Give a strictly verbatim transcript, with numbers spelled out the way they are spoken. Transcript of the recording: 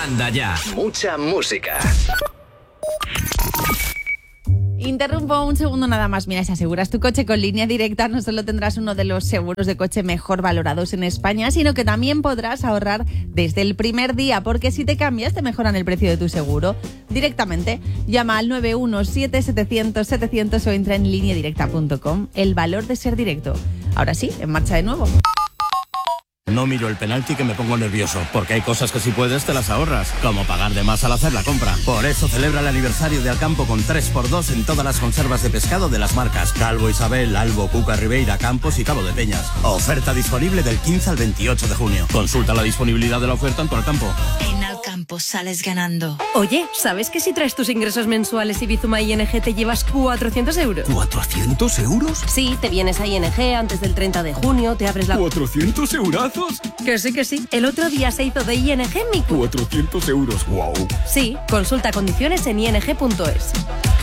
Manda ya. Mucha música. Interrumpo un segundo nada más. Mira, si aseguras tu coche con Línea Directa, no solo tendrás uno de los seguros de coche mejor valorados en España, sino que también podrás ahorrar desde el primer día, porque si te cambias te mejoran el precio de tu seguro directamente. Llama al nueve uno siete setecientos setecientos o entra en línea directa punto com. El valor de ser directo. Ahora sí, en marcha de nuevo. No miro el penalti que me pongo nervioso, porque hay cosas que si puedes te las ahorras, como pagar de más al hacer la compra. Por eso celebra el aniversario de Alcampo con tres por dos en todas las conservas de pescado de las marcas Calvo Isabel, Albo, Cuca, Ribeira, Campos y Cabo de Peñas. Oferta disponible del quince al veintiocho de junio. Consulta la disponibilidad de la oferta en tu Alcampo. En Alcampo sales ganando. Oye, ¿sabes que si traes tus ingresos mensuales y Bizuma I N G te llevas cuatrocientos euros? ¿cuatrocientos euros? Sí, te vienes a I N G antes del treinta de junio, te abres la... ¿cuatrocientos eurazos? Que sí, que sí. El otro día se hizo de I N G mi... cuatrocientos euros, wow. Sí, consulta condiciones en i n g punto es.